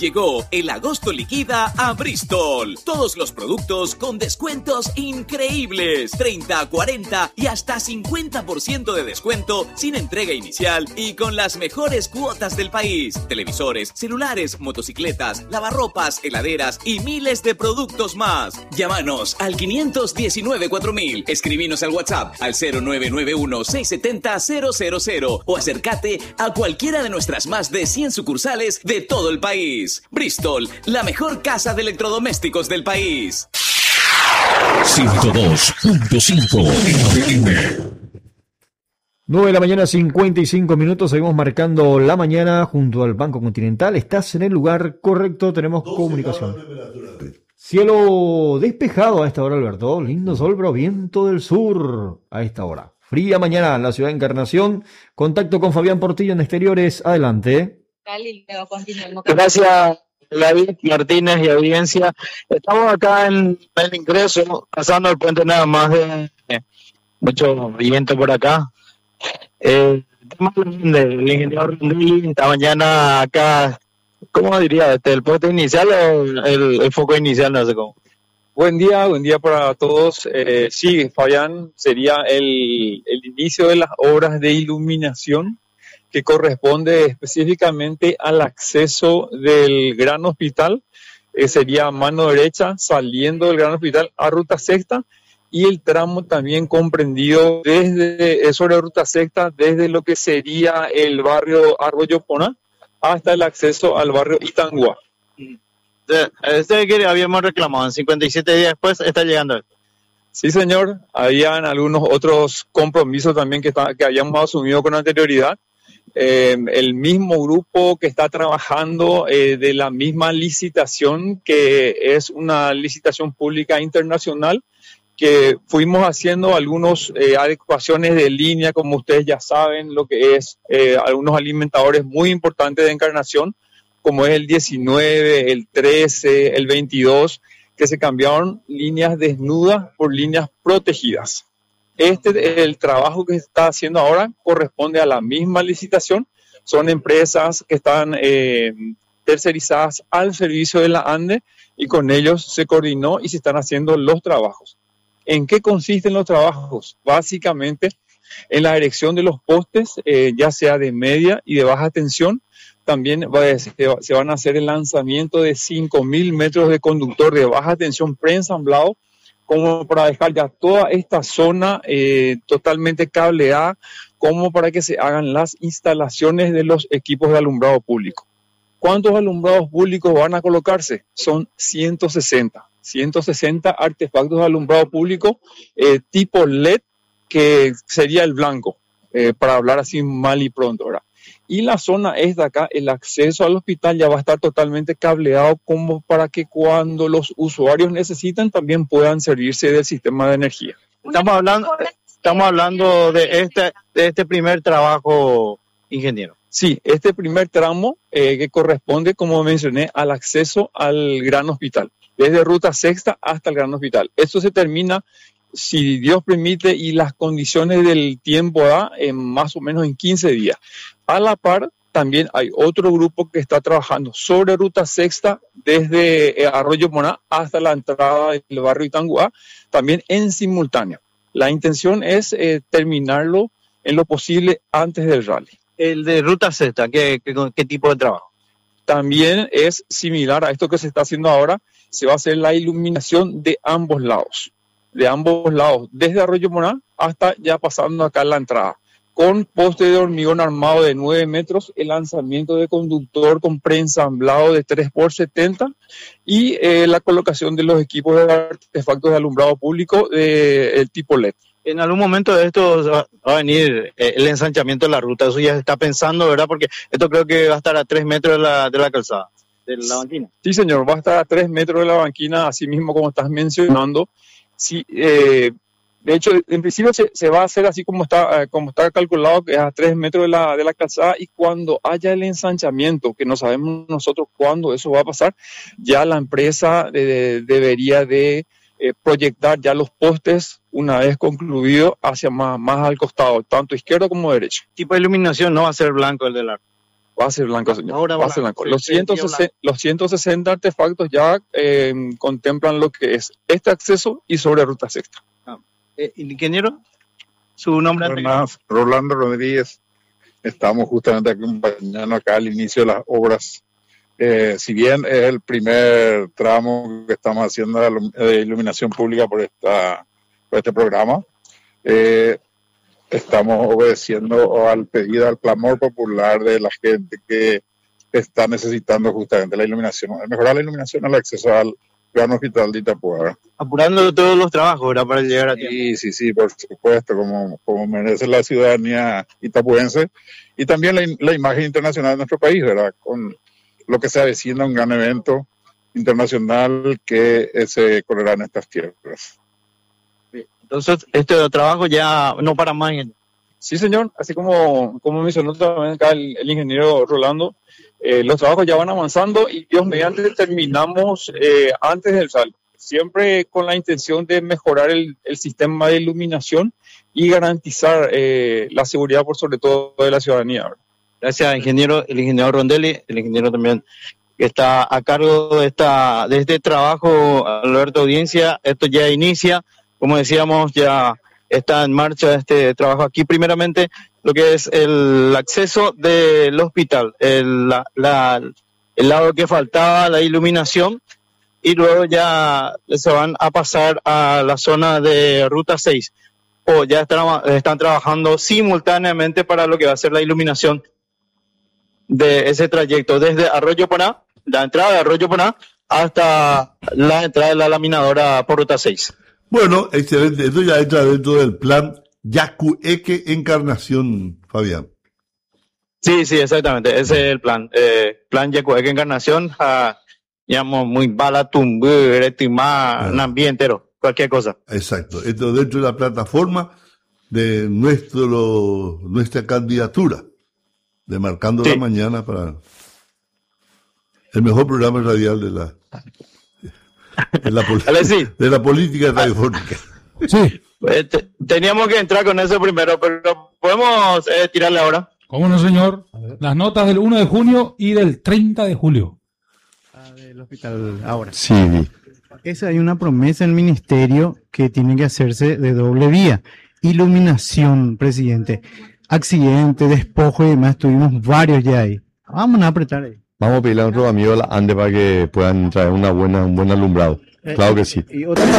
Llegó el agosto liquida a Bristol. Todos los productos con descuentos increíbles. 30, 40 y hasta 50% de descuento sin entrega inicial y con las mejores cuotas del país. Televisores, celulares, motocicletas, lavarropas, heladeras y miles de productos más. Llámanos al 519-4000. Escribinos al WhatsApp al 0991-670-000 o acércate a cualquiera de nuestras más de 100 sucursales de todo el país. Bristol, la mejor casa de electrodomésticos del país. 102.5 FM. 9 de la mañana, 55 minutos. Seguimos marcando la mañana junto al Banco Continental. Estás en el lugar correcto. Tenemos comunicación. Cielo despejado a esta hora, Alberto. Lindo sol, pero viento del sur a esta hora. Fría mañana en la ciudad de Encarnación. Contacto con Fabián Portillo en Exteriores. Adelante. Gracias, David Martínez y audiencia. Estamos acá en el ingreso, pasando el puente nada más de mucho viento por acá. Estamos hablando del ingeniero Rondelli esta mañana acá. ¿Cómo diría? ¿El puente inicial o el foco inicial? No sé cómo. Buen día para todos. Sí, Fabián, sería el inicio de las obras de iluminación que corresponde específicamente al acceso del Gran Hospital. Sería a mano derecha, saliendo del Gran Hospital a Ruta Sexta, y el tramo también comprendido sobre Ruta Sexta, desde lo que sería el barrio Arroyo Poná hasta el acceso al barrio Itangua. Este que habíamos reclamado, en 57 días después está llegando. Sí, señor. Habían algunos otros compromisos también que habíamos asumido con anterioridad. El mismo grupo que está trabajando de la misma licitación, que es una licitación pública internacional, que fuimos haciendo algunas adecuaciones de línea, como ustedes ya saben, lo que es algunos alimentadores muy importantes de Encarnación, como es el 19, el 13, el 22, que se cambiaron líneas desnudas por líneas protegidas. El trabajo que se está haciendo ahora corresponde a la misma licitación. Son empresas que están tercerizadas al servicio de la ANDE, y con ellos se coordinó y se están haciendo los trabajos. ¿En qué consisten los trabajos? Básicamente en la erección de los postes, ya sea de media y de baja tensión. También se van a hacer el lanzamiento de 5.000 metros de conductor de baja tensión preensamblado, como para dejar ya toda esta zona totalmente cableada, como para que se hagan las instalaciones de los equipos de alumbrado público. ¿Cuántos alumbrados públicos van a colocarse? Son 160 artefactos de alumbrado público tipo LED, que sería el blanco, para hablar así mal y pronto, ¿verdad? Y la zona esta acá, el acceso al hospital ya va a estar totalmente cableado, como para que cuando los usuarios necesitan también puedan servirse del sistema de energía. Estamos hablando de este primer trabajo, ingeniero. Sí, este primer tramo que corresponde, como mencioné, al acceso al Gran Hospital, desde Ruta Sexta hasta el Gran Hospital. Esto se termina, si Dios permite y las condiciones del tiempo da, más o menos en 15 días. A la par, también hay otro grupo que está trabajando sobre Ruta Sexta, desde Arroyo Poná hasta la entrada del barrio Itangua, también en simultáneo. La intención es terminarlo en lo posible antes del rally. El de Ruta Sexta, ¿qué tipo de trabajo? También es similar a esto que se está haciendo ahora. Se va a hacer la iluminación de ambos lados, desde Arroyo Poná hasta ya pasando acá en la entrada, con poste de hormigón armado de 9 metros, el lanzamiento de conductor con preensamblado de 3x70 y la colocación de los equipos de artefactos de alumbrado público del tipo LED. En algún momento de esto va a venir el ensanchamiento de la ruta, eso ya se está pensando, ¿verdad? Porque esto creo que va a estar a 3 metros de la calzada, de la banquina. Sí, señor, va a estar a 3 metros de la banquina, así mismo como estás mencionando. Sí, de hecho, en principio se va a hacer así como está calculado, que es a 3 metros de la calzada, y cuando haya el ensanchamiento, que no sabemos nosotros cuándo eso va a pasar, ya la empresa debería de proyectar ya los postes, una vez concluido, hacia más al costado, tanto izquierdo como derecho. ¿Qué tipo de iluminación no va a ser blanco el del arco? Va a ser blanco, señor. Ahora Va a ser blanco. blanco. Los 160 artefactos ya contemplan lo que es este acceso y sobre ruta sexta. Ingeniero, su nombre anterior. Buenas, Rolando Rodríguez. Estamos justamente acompañando acá al inicio de las obras. Si bien es el primer tramo que estamos haciendo de iluminación pública por este programa, estamos obedeciendo al pedido, al clamor popular de la gente que está necesitando justamente la iluminación, mejorar la iluminación al acceso al Gran Hospital de Itapúa. Apurando todos los trabajos, ¿verdad? Para llegar a tiempo. Sí, por supuesto, como merece la ciudadanía itapuense y también la imagen internacional de nuestro país, ¿verdad? Con lo que se avecina un gran evento internacional que se correrá en estas tierras. Entonces, este trabajo ya no para más. Sí, señor. Así como mencionó también acá el ingeniero Rolando, los trabajos ya van avanzando y Dios mediante terminamos antes del saldo. Siempre con la intención de mejorar el sistema de iluminación y garantizar la seguridad por sobre todo de la ciudadanía, ¿verdad? Gracias, ingeniero. El ingeniero Rondelli, el ingeniero también que está a cargo de este trabajo, Alberto Audiencia. Esto ya inicia, como decíamos, ya está en marcha este trabajo aquí. Primeramente, lo que es el acceso del hospital, el lado que faltaba, la iluminación, y luego ya se van a pasar a la zona de Ruta 6. O ya están trabajando simultáneamente para lo que va a ser la iluminación de ese trayecto, desde Arroyo Poná, la entrada de Arroyo Poná, hasta la entrada de la laminadora por Ruta 6. Bueno, excelente. Esto ya entra dentro del plan Yacueque Encarnación, Fabián. Sí, exactamente. Ese es el plan. Plan Yacueque Encarnación, digamos, muy balatumbu, retimá, un ambiente entero, cualquier cosa. Exacto. Esto dentro de la plataforma de nuestra candidatura de Marcando la Mañana para el mejor programa radial de la política radiofónica. Sí. Teníamos que entrar con eso primero, pero podemos tirarle ahora. ¿Cómo no, señor? Las notas del 1 de junio y del 30 de julio. Del hospital ahora. Sí. Esa hay una promesa del ministerio que tiene que hacerse de doble vía. Iluminación, presidente. Accidente, despojo y demás, tuvimos varios ya ahí. Vamos a apretar ahí. Vamos a pedirle a nuestros amigos la ANDE para que puedan traer un buen alumbrado. Claro que sí. Y otra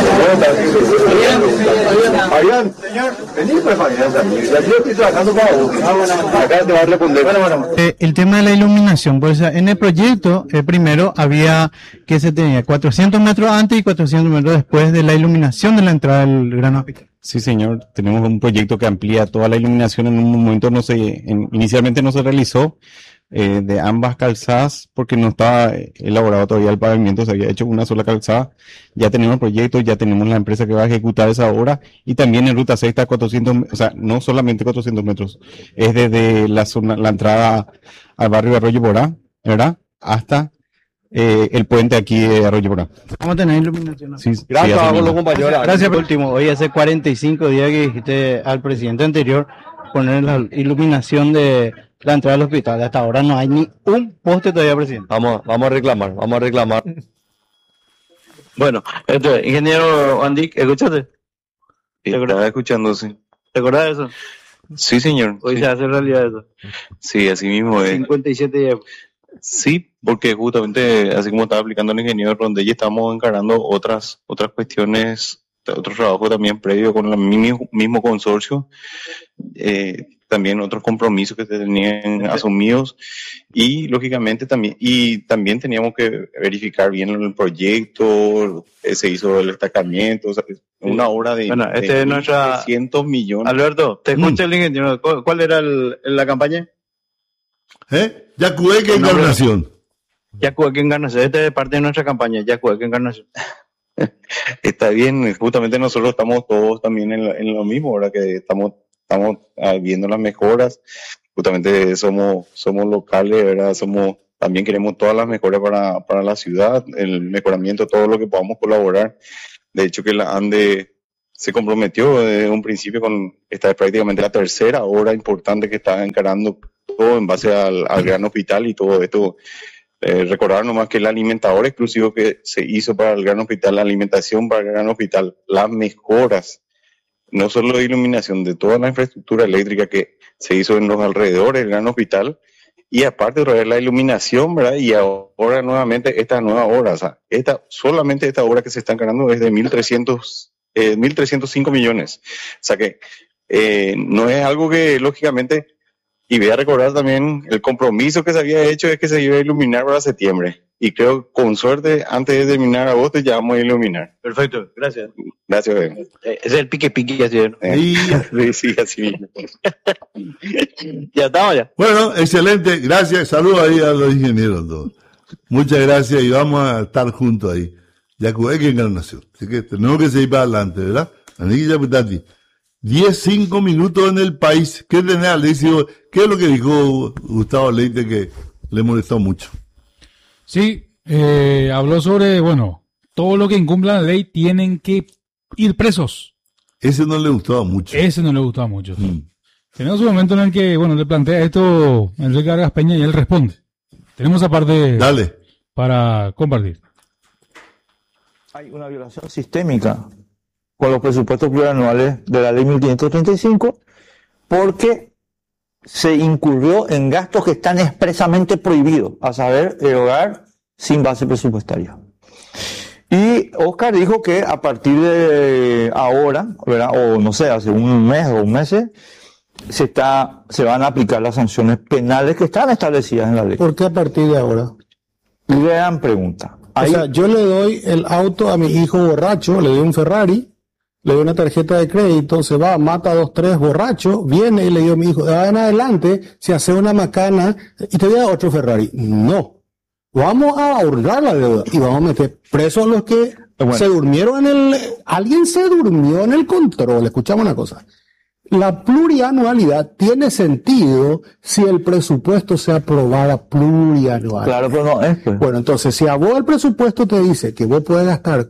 Fabián, vení pues Fabián también. Yo estoy trabajando para vos. Acá te va a responder. el tema de la iluminación, pues en el proyecto primero había que se tenía 400 metros antes y 400 metros después de la iluminación de la entrada del Gran Hospital. Sí, señor. Tenemos un proyecto que amplía toda la iluminación. En un momento inicialmente no se realizó de ambas calzadas porque no estaba elaborado todavía el pavimento, se había hecho una sola calzada. Ya tenemos el proyecto, ya tenemos la empresa que va a ejecutar esa obra y también en ruta 6 está 400, o sea, no solamente 400 metros, es desde la entrada al barrio de Arroyo Porá, ¿verdad? Hasta el puente aquí de Arroyo Porá. Vamos a tener iluminación. Sí, Gracias a los compañeros. Gracias por último. Hoy hace 45 días que dijiste al presidente anterior poner la iluminación de la entrada del hospital. Hasta ahora no hay ni un poste todavía, presidente. Vamos a reclamar. Bueno, ingeniero Andic, ¿escuchaste? Estaba escuchando, sí. ¿Te acordás de eso? Sí, señor. Hoy se hace realidad eso. Sí, así mismo es. 57 días. Sí, porque justamente, así como estaba explicando el ingeniero Rondelli, estamos encarando otras cuestiones, otros trabajos también previo con el mismo consorcio, también otros compromisos que se tenían asumidos y lógicamente también teníamos que verificar bien el proyecto, se hizo el destacamiento, o sea, una obra de, bueno, de nuestra 300 millones. Alberto, te escucha el ingeniero. ¿Cuál era la campaña? Yacueque Encarnación. Yacueque Encarnación. Esta es parte de nuestra campaña, Yacueque Encarnación. Está bien, justamente nosotros estamos todos también en lo mismo, ahora que estamos viendo las mejoras, justamente somos locales, ¿verdad? También queremos todas las mejoras para la ciudad, el mejoramiento, todo lo que podamos colaborar. De hecho que la ANDE se comprometió desde un principio esta es prácticamente la tercera obra importante que está encarando todo en base al Gran Hospital y todo esto. Recordar nomás que el alimentador exclusivo que se hizo para el Gran Hospital, la alimentación para el Gran Hospital, las mejoras, no solo de iluminación, de toda la infraestructura eléctrica que se hizo en los alrededores del Gran Hospital, y aparte traer la iluminación, ¿verdad? Y ahora nuevamente esta nueva obra, o sea, solamente esta obra que se está encargando es de 1.305 millones. O sea que no es algo que lógicamente, y voy a recordar también el compromiso que se había hecho es que se iba a iluminar para septiembre. Y creo, con suerte, antes de terminar agosto ya vamos a iluminar. Perfecto, gracias. Gracias. Es el pique así, ¿no? Sí, así mismo. Ya estamos ya. Bueno, excelente, gracias. Saludos ahí a los ingenieros todos. Muchas gracias y vamos a estar juntos ahí. Ya que hay encarnación. Así que tenemos que seguir para adelante, ¿verdad? Aniki Yaputati. 5 minutos en el país. ¿Qué tenés, Alexio? ¿Qué es lo que dijo Gustavo Leite que le molestó mucho? Sí, habló sobre, bueno, todo lo que incumpla la ley tienen que ir presos. Ese no le gustaba mucho. Tenemos un momento en el que, bueno, le plantea esto Enrique Vargas Peña y él responde. Tenemos aparte para compartir. Hay una violación sistémica con los presupuestos plurianuales de la ley 1535 porque se incurrió en gastos que están expresamente prohibidos, a saber, erogar sin base presupuestaria. Y Oscar dijo que a partir de ahora, ¿verdad? O no sé, hace un mes o un mes, se van a aplicar las sanciones penales que están establecidas en la ley. ¿Por qué a partir de ahora? Gran pregunta. O sea, yo le doy el auto a mi hijo borracho, le doy un Ferrari, le doy una tarjeta de crédito, se va, mata a 2, 3 borrachos, viene y le digo a mi hijo, de ahora en adelante, si hace una macana y te voy a dar otro Ferrari. No. Vamos a ahorrar la deuda y vamos a meter presos a los que se durmieron alguien se durmió en el control. Escuchamos una cosa. La plurianualidad tiene sentido si el presupuesto se aprobara plurianual. Claro, pero no es. Bueno, entonces, si a vos el presupuesto te dice que vos podés gastar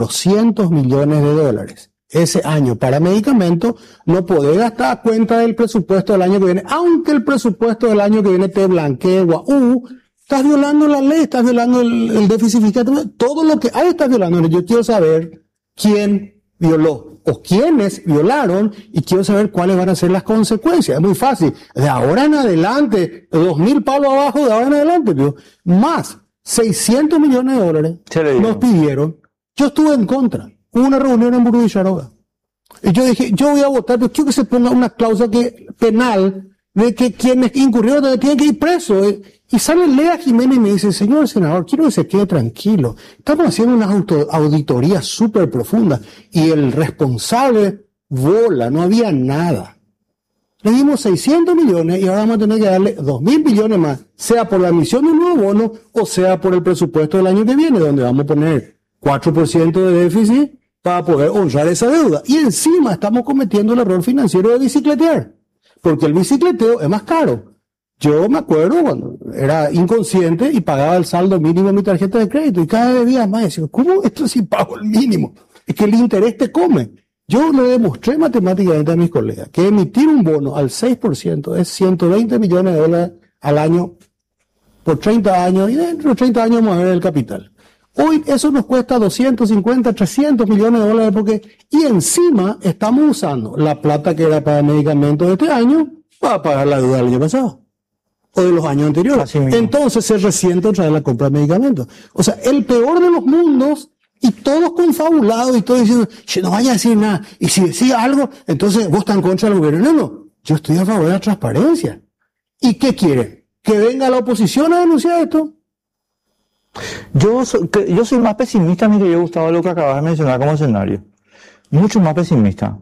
400 millones de dólares ese año para medicamentos, no podés gastar a cuenta del presupuesto del año que viene, aunque el presupuesto del año que viene te blanquee, estás violando la ley, estás violando el déficit fiscal, todo lo que hay estás violando. Yo quiero saber quién violó o quiénes violaron y quiero saber cuáles van a ser las consecuencias. Es muy fácil. De ahora en adelante, 2.000 palos abajo, de ahora en adelante, tío, más 600 millones de dólares nos pidieron. Yo estuve en contra. Hubo una reunión en Burú y Charoga. Y yo dije, yo voy a votar, pero quiero que se ponga una cláusula penal de que quienes incurrieron tienen que ir presos. Y sale Lea Jiménez y me dice, señor senador, quiero que se quede tranquilo. Estamos haciendo una auditoría súper profunda. Y el responsable vola, no había nada. Le dimos 600 millones y ahora vamos a tener que darle 2.000 millones más, sea por la emisión de un nuevo bono o sea por el presupuesto del año que viene, donde vamos a poner 4% de déficit para poder honrar esa deuda. Y encima estamos cometiendo el error financiero de bicicletear, porque el bicicleteo es más caro. Yo me acuerdo cuando era inconsciente y pagaba el saldo mínimo en mi tarjeta de crédito y cada día más decía, ¿cómo esto si pago el mínimo? Es que el interés te come. Yo le demostré matemáticamente a mis colegas que emitir un bono al 6% es 120 millones de dólares al año por 30 años y dentro de 30 años vamos a ver el capital. Hoy eso nos cuesta 250, 300 millones de dólares y encima estamos usando la plata que era para medicamentos de este año para pagar la deuda del año pasado o de los años anteriores. Entonces se resiente otra vez la compra de medicamentos. O sea, el peor de los mundos y todos confabulados y todos diciendo, no vaya a decir nada. Y si decía algo, entonces vos estás en contra del gobierno. No, yo estoy a favor de la transparencia. ¿Y qué quieren? ¿Que venga la oposición a denunciar esto? Yo soy más pesimista, mire, yo Gustavo, lo que acabas de mencionar como escenario. Mucho más pesimista.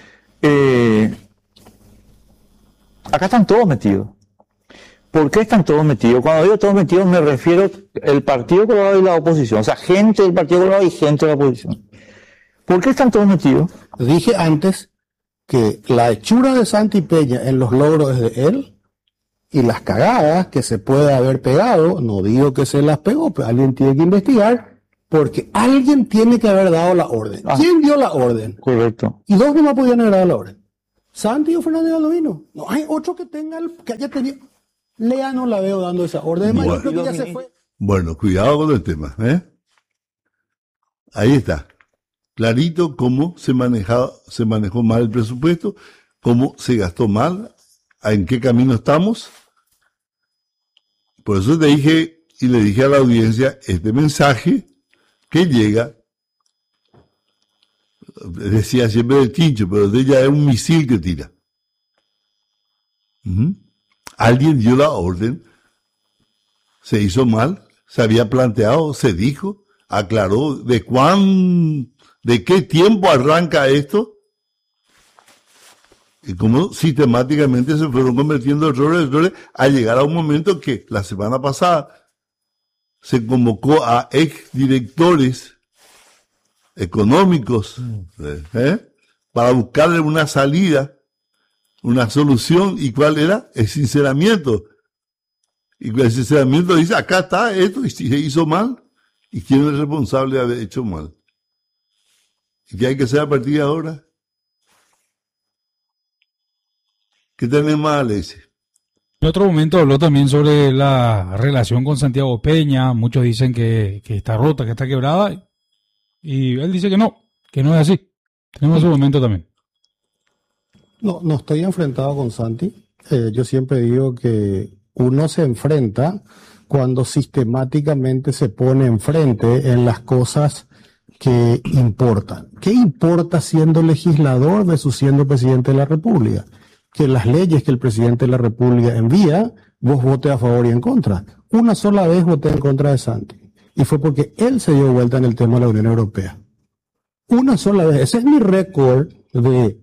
Acá están todos metidos. ¿Por qué están todos metidos? Cuando digo todos metidos me refiero al Partido Colorado y la oposición. O sea, gente del Partido Colorado y gente de la oposición. ¿Por qué están todos metidos? Dije antes que la hechura de Santi Peña en los logros es de él y las cagadas que se puede haber pegado, no digo que se las pegó, pero alguien tiene que investigar porque alguien tiene que haber dado la orden. ¿Quién dio la orden? Correcto. Y dos nomás podían haber dado la orden. Santi o Fernández Aldovino. No hay otro que haya tenido. Lea no la veo dando esa orden. Además, yo creo que ya se fue. Bueno, cuidado con el tema, ¿eh? Ahí está. Clarito cómo se manejó mal el presupuesto, cómo se gastó mal, en qué camino estamos. Por eso te dije y le dije a la audiencia este mensaje que llega, decía siempre del Chincho, pero de ella es un misil que tira. Alguien dio la orden, se hizo mal, se había planteado, se dijo, aclaró de qué tiempo arranca esto, y cómo sistemáticamente se fueron convirtiendo errores, a llegar a un momento que la semana pasada se convocó a exdirectores económicos para buscarle una salida, una solución. ¿Y cuál era? El sinceramiento. Y el sinceramiento dice, acá está esto, y si se hizo mal, ¿y quién es el responsable de haber hecho mal? ¿Y qué hay que hacer a partir de ahora? ¿Qué tenemos, Alexis? En otro momento habló también sobre la relación con Santiago Peña. Muchos dicen que está rota, que está quebrada. Y él dice que no es así. Tenemos un momento también. No estoy enfrentado con Santi. Yo siempre digo que uno se enfrenta cuando sistemáticamente se pone enfrente en las cosas que importan. ¿Qué importa siendo legislador versus siendo presidente de la República? Que las leyes que el presidente de la República envía, vos votes a favor y en contra. Una sola vez voté en contra de Santi. Y fue porque él se dio vuelta en el tema de la Unión Europea. Una sola vez. Ese es mi récord de...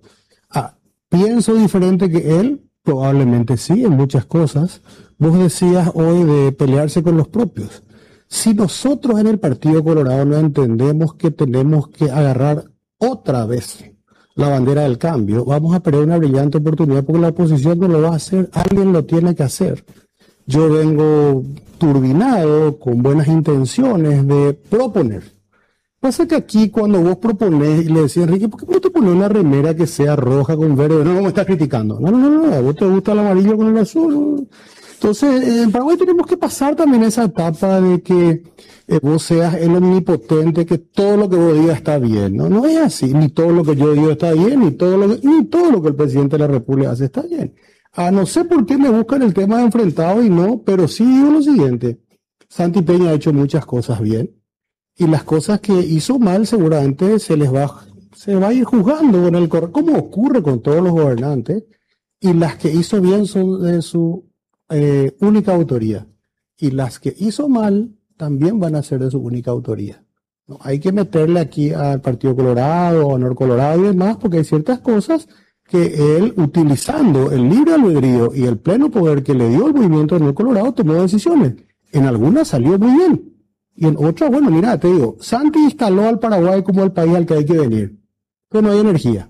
pienso diferente que él, probablemente sí, en muchas cosas. Vos decías hoy de pelearse con los propios. Si nosotros en el Partido Colorado no entendemos que tenemos que agarrar otra vez la bandera del cambio, vamos a perder una brillante oportunidad porque la oposición no lo va a hacer, alguien lo tiene que hacer. Yo vengo turbinado, con buenas intenciones de proponer. Pasa que aquí cuando vos proponés y le decís, Enrique, ¿por qué no te pones una remera que sea roja con verde? No me estás criticando. No, a vos te gusta el amarillo con el azul. Entonces, en Paraguay tenemos que pasar también esa etapa de que vos seas el omnipotente, que todo lo que vos digas está bien. No es así, ni todo lo que yo digo está bien, ni todo lo que el presidente de la República hace está bien. No sé por qué me buscan el tema de enfrentado y no, pero sí digo lo siguiente. Santi Peña ha hecho muchas cosas bien y las cosas que hizo mal seguramente se va a ir juzgando con el como ocurre con todos los gobernantes, y las que hizo bien son de su única autoría y las que hizo mal también van a ser de su única autoría. No, hay que meterle aquí al Partido Colorado, Honor Colorado y demás, porque hay ciertas cosas que él, utilizando el libre albedrío y el pleno poder que le dio el movimiento Honor Colorado, tomó decisiones. En algunas salió muy bien y en otras, bueno, mira, te digo, Santi instaló al Paraguay como el país al que hay que venir, pero no hay energía.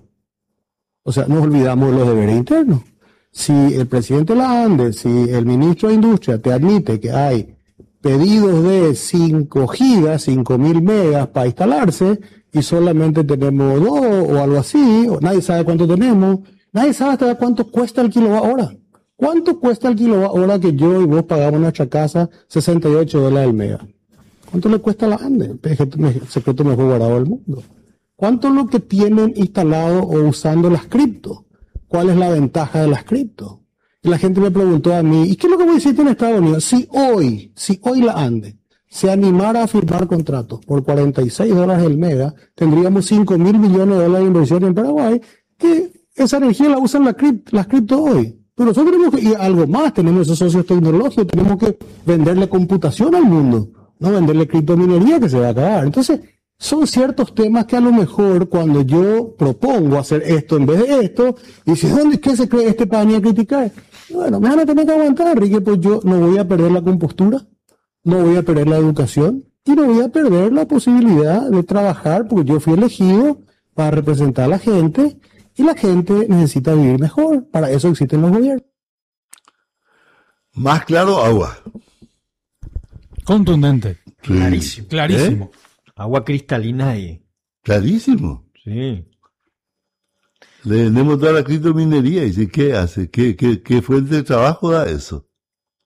O sea, nos olvidamos de los deberes internos. Si el presidente de la ANDE, si el ministro de Industria te admite que hay pedidos de 5 gigas, 5.000 megas para instalarse y solamente tenemos 2 o algo así, o nadie sabe cuánto tenemos, nadie sabe hasta cuánto cuesta el kilowatt hora. ¿Cuánto cuesta el kilowatt hora que yo y vos pagamos en nuestra casa? $68 el mega. ¿Cuánto le cuesta a la ANDE? El secreto mejor guardado del mundo. ¿Cuánto es lo que tienen instalado o usando las cripto? ¿Cuál es la ventaja de las cripto? Y la gente me preguntó a mí, ¿y qué es lo que voy a decir en Estados Unidos? Si hoy la ANDE se animara a firmar contratos por $46 el mega, tendríamos $5.000 millones de inversión en Paraguay, que esa energía la usan las cripto hoy. Pero nosotros tenemos que ir algo más, tenemos esos socios tecnológicos, tenemos que venderle computación al mundo, no venderle criptominería que se va a acabar. Entonces, son ciertos temas que a lo mejor cuando yo propongo hacer esto en vez de esto, y dice, ¿qué se cree este para venir a criticar? Bueno, me van a tener que aguantar, Enrique, pues yo no voy a perder la compostura, no voy a perder la educación, y no voy a perder la posibilidad de trabajar, porque yo fui elegido para representar a la gente, y la gente necesita vivir mejor. Para eso existen los gobiernos. Más claro, agua. Contundente. Sí. Clarísimo. Clarísimo. Agua cristalina ahí. Clarísimo. Sí. Le vendemos toda la criptominería y dice, ¿qué hace? ¿Qué fuente de trabajo da eso?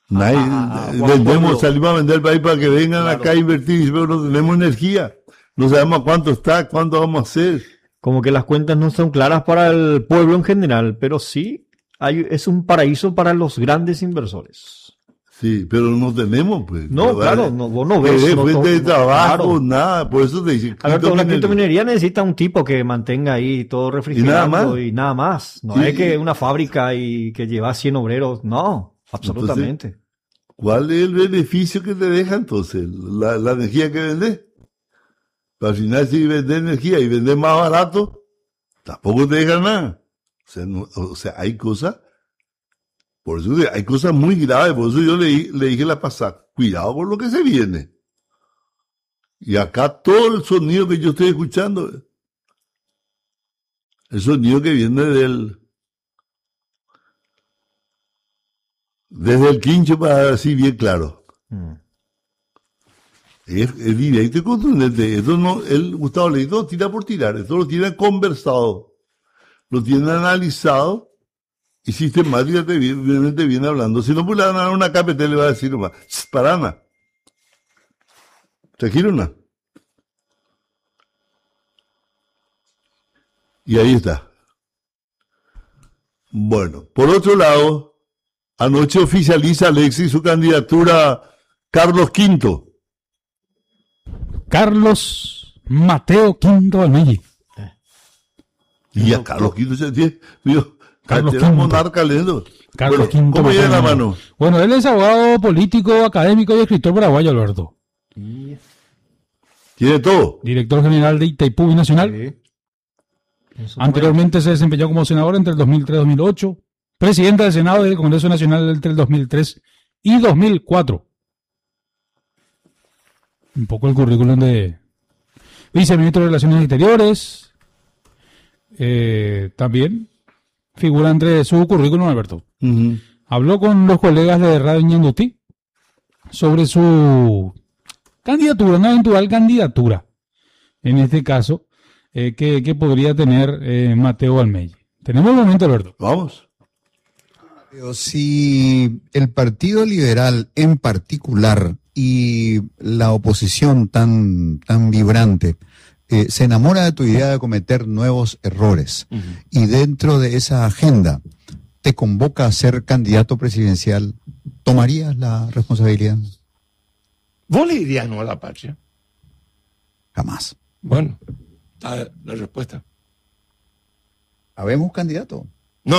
Vendemos, salimos a vender el país para que vengan acá a invertir, pero no tenemos energía. No sabemos a cuánto está, cuánto vamos a hacer. Como que las cuentas no son claras para el pueblo en general, pero sí es un paraíso para los grandes inversores. Sí, pero no tenemos, pues. No, claro, vos no ves. Fuente de trabajo, claro. Nada, por eso te dicen. Alberto, una criptominería necesita un tipo que mantenga ahí todo refrigerado y nada más. No es que una fábrica y que lleva 100 obreros, no, absolutamente. Entonces, ¿cuál es el beneficio que te deja entonces? La energía que vendes. Al final, si vendes energía y vendes más barato, tampoco te deja nada. O sea, hay cosas. Por eso hay cosas muy graves, por eso yo le dije la pasada, cuidado con lo que se viene. Y acá todo el sonido que yo estoy escuchando, el sonido que viene desde el quincho para así bien claro. Es directo y contundente. Esto no, Gustavo Leito tira por tirar, esto lo tiene conversado, lo tiene analizado. Y sistemáticamente viene hablando. Si no, pues le van a dar una KPT, le va a decir nomás, parana. Tranquilo. Y ahí está. Bueno, por otro lado, anoche oficializa Alexis su candidatura a Carlos V. Carlos Mateo V Almeida. Y a Carlos V se tiene... Carlos V. Monarca lento. Carlos V. ¿Cómo llega la mano? Bueno, él es abogado político, académico y escritor paraguayo, Alberto. Tiene todo. Director general de Itaipú Binacional. Anteriormente se desempeñó como senador entre el 2003 y 2008. Presidente del Senado y del Congreso Nacional entre el 2003 y 2004. Un poco el currículum de viceministro de Relaciones Exteriores. También figura entre su currículum, Alberto. Habló con los colegas de Radio Ñandutí sobre su candidatura, una eventual candidatura, en este caso, que podría tener Mateo Almeida. Tenemos el momento, Alberto. Vamos. Si el Partido Liberal en particular y la oposición tan vibrante se enamora de tu idea de cometer nuevos errores y dentro de esa agenda te convoca a ser candidato presidencial, ¿tomarías la responsabilidad? ¿Vos le dirías no a la patria? Jamás. Bueno, está la respuesta. ¿Habemos candidato? No,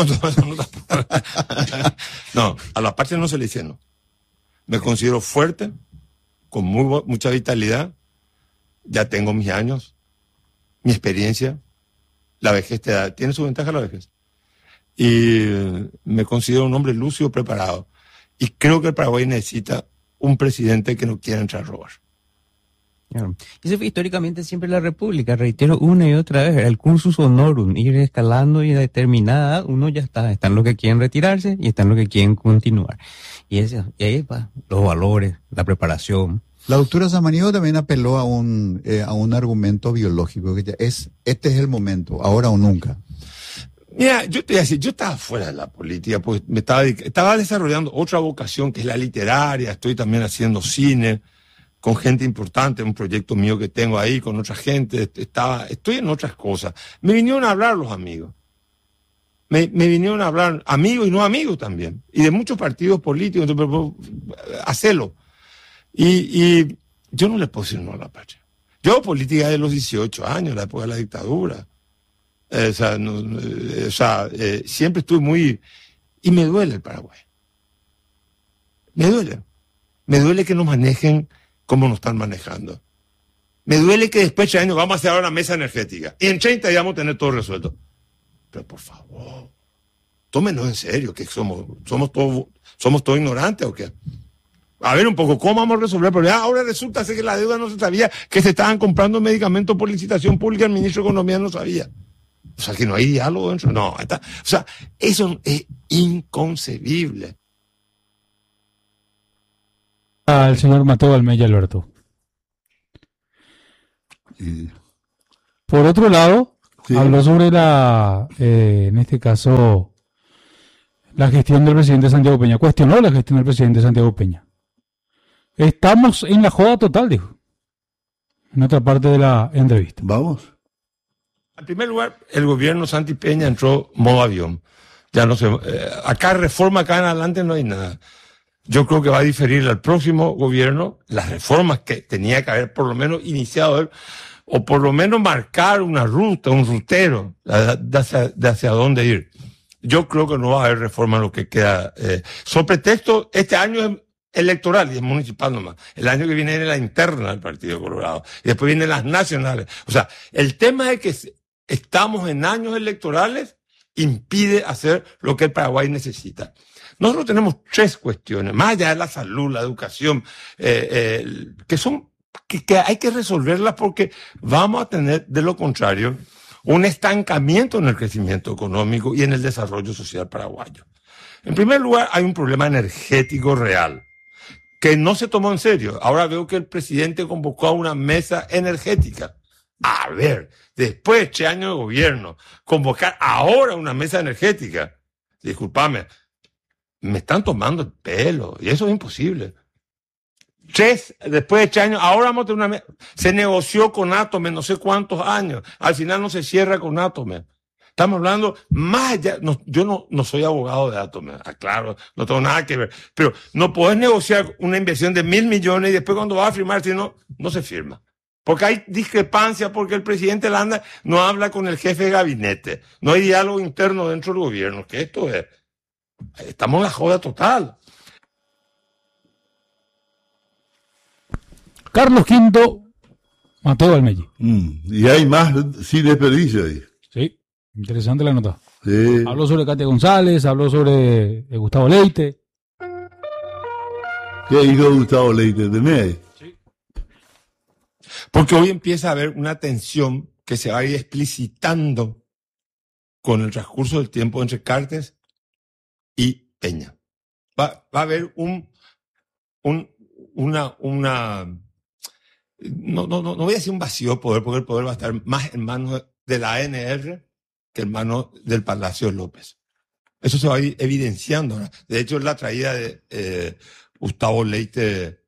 no, a la patria no se le dice no. Me considero fuerte, con mucha vitalidad, ya tengo mis años, mi experiencia, la vejez te da, tiene su ventaja la vejez. Y me considero un hombre lúcido, preparado. Y creo que el Paraguay necesita un presidente que no quiera entrar a robar. Claro. Eso fue históricamente siempre la República, reitero una y otra vez, el cursus honorum, ir escalando y a determinada edad, uno ya están los que quieren retirarse y están los que quieren continuar. Y ahí va, los valores, la preparación. La doctora Samaniego también apeló a un argumento biológico, que este es el momento, ahora o nunca. Mira, yo te voy a decir, yo estaba fuera de la política, pues estaba desarrollando otra vocación que es la literaria, estoy también haciendo cine con gente importante, un proyecto mío que tengo ahí con otra gente, estoy en otras cosas. Me vinieron a hablar los amigos. Me vinieron a hablar amigos y no amigos también, y de muchos partidos políticos, hacerlo. Y yo no le puedo decir no a la patria. Yo hago política de los 18 años, la época de la dictadura. Siempre estuve muy... Y me duele el Paraguay. Me duele. Me duele que nos manejen como nos están manejando. Me duele que después de 3 años vamos a hacer ahora una mesa energética. Y en 30 ya vamos a tener todo resuelto. Pero por favor, tómenos en serio, que somos todos ignorantes o qué. A ver un poco, ¿cómo vamos a resolver el problema? Ahora resulta ser que la deuda no se sabía, que se estaban comprando medicamentos por licitación pública, el ministro de Economía no sabía. O sea, que no hay diálogo dentro. No, eso es inconcebible. Al señor Mateo Almeida, Alberto. Por otro lado, habló sobre en este caso, la gestión del presidente Santiago Peña. Cuestionó la gestión del presidente Santiago Peña. Estamos en la joda total, dijo. En otra parte de la entrevista. Vamos. En primer lugar, el gobierno Santi Peña entró modo avión. Ya no sé, acá reforma, acá en adelante no hay nada. Yo creo que va a diferir al próximo gobierno las reformas que tenía que haber por lo menos iniciado él, o por lo menos marcar una ruta, un rutero de hacia dónde ir. Yo creo que no va a haber reforma en lo que queda. Sobre pretexto, este año es electoral y es municipal nomás. El año que viene es la interna del Partido Colorado. Y después vienen las nacionales. O sea, el tema es que estamos en años electorales impide hacer lo que el Paraguay necesita. Nosotros tenemos 3 cuestiones, más allá de la salud, la educación, que hay que resolverlas porque vamos a tener, de lo contrario, un estancamiento en el crecimiento económico y en el desarrollo social paraguayo. En primer lugar, hay un problema energético real que no se tomó en serio. Ahora veo que el presidente convocó a una mesa energética. A ver, después de 3 años de gobierno, convocar ahora una mesa energética. Discúlpame, me están tomando el pelo y eso es imposible. Después de 3 años, ahora vamos a tener una mesa. Se negoció con Atome no sé cuántos años. Al final no se cierra con Atome. Estamos hablando más allá. No, yo no soy abogado de Atome, claro, no tengo nada que ver. Pero no podés negociar una inversión de 1.000 millones y después cuando vas a firmar, si no se firma. Porque hay discrepancia, porque el presidente Landa no habla con el jefe de gabinete. No hay diálogo interno dentro del gobierno. Que esto es. Estamos en la joda total. Carlos V, Mateo Almelli. Y hay más sin desperdicio ahí. Sí, interesante la nota. Sí. Habló sobre Katia González, habló sobre Gustavo Leite. ¿Qué dijo Gustavo Leite? ¿Tenés ahí? Sí. Porque hoy empieza a haber una tensión que se va a ir explicitando con el transcurso del tiempo entre Cartes y Peña. Va a haber no voy a decir un vacío de poder, porque el poder va a estar más en manos de la ANR que en manos del Palacio López. Eso se va a ir evidenciando ahora. De hecho, la traída de Gustavo Leite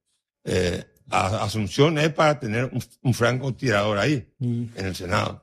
a Asunción es para tener un francotirador ahí, en el Senado.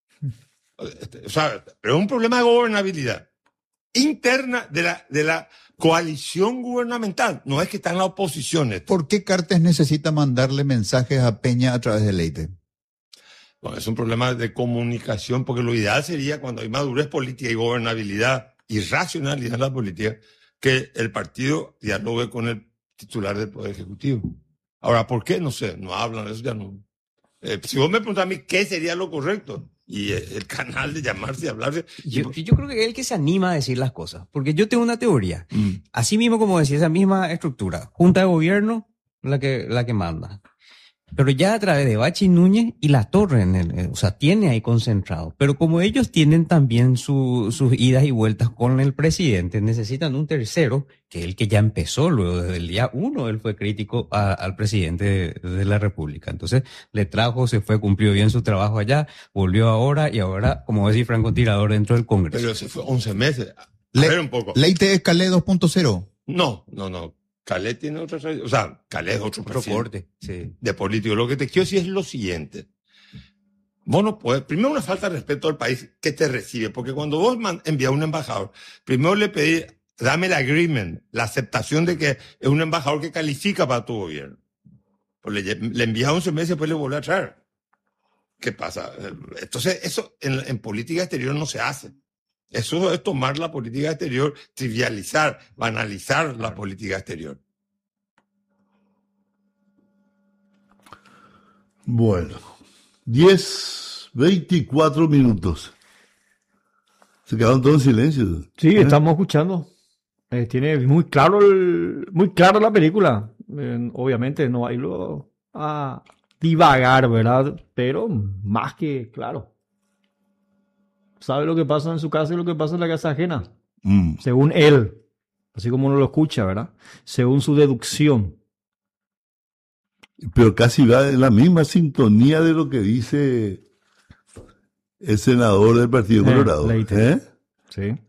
O sea, pero es un problema de gobernabilidad interna de la coalición gubernamental. No es que está en la oposición. ¿Por qué Cartes necesita mandarle mensajes a Peña a través de Leite? Bueno, es un problema de comunicación, porque lo ideal sería, cuando hay madurez política y gobernabilidad y racionalidad en la política, que el partido dialogue con el titular del Poder Ejecutivo. Ahora, ¿por qué? No sé, no hablan de eso, ya no. Si vos me preguntás a mí qué sería lo correcto, y el canal de llamarse y hablarse. Yo creo que es el que se anima a decir las cosas, porque yo tengo una teoría. Así mismo, como decía, esa misma estructura, Junta de Gobierno, la que manda. Pero ya a través de Bachi Núñez y La Torre, o sea, tiene ahí concentrado. Pero como ellos tienen también sus idas y vueltas con el presidente, necesitan un tercero, que es el que ya empezó luego desde el día 1, él fue crítico al presidente de la República. Entonces, le trajo, se fue, cumplió bien su trabajo allá, volvió ahora, y ahora, como decir, francotirador dentro del Congreso. Pero se fue 11 meses. A ver un poco. ¿Leite es Calé 2.0? No. Calé tiene otra, o sea, Calé es otro corte, sí, de político. Lo que te quiero decir es lo siguiente. Vos no podés, primero una falta de respeto al país que te recibe, porque cuando vos envías a un embajador, primero le pedís, dame el agreement, la aceptación de que es un embajador que califica para tu gobierno. Pues le envías 11 meses y después le vuelve a traer. ¿Qué pasa? Entonces, eso en política exterior no se hace. Eso es tomar la política exterior, trivializar, banalizar la política exterior. Bueno, 10:24 minutos. Se quedaron todos en silencio. Sí, estamos escuchando. Tiene muy claro la película. Obviamente no hay lo a divagar, ¿verdad? Pero más que claro. Sabe lo que pasa en su casa y lo que pasa en la casa ajena. Según él. Así como uno lo escucha, ¿verdad? Según su deducción. Pero casi va en la misma sintonía de lo que dice el senador del Partido Colorado. Leite. Sí.